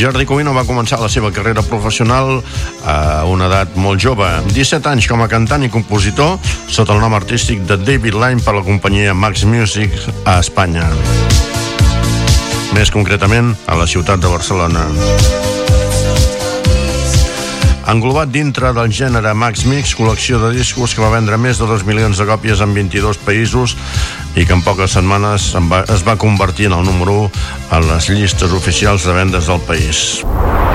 Jordi Covino va començar la seva carrera professional a una edat molt jove, 17 anys com a cantant i compositor, sota el nom artístic de David Line per la companyia Max Music a Espanya. Més concretament, a la ciutat de Barcelona. Englobat dintre del gènere Max Mix, col·lecció de discos que va vendre més de 2 milions de còpies en 22 països i que en poques setmanes es va convertir en el número 1 a les llistes oficials de vendes del país.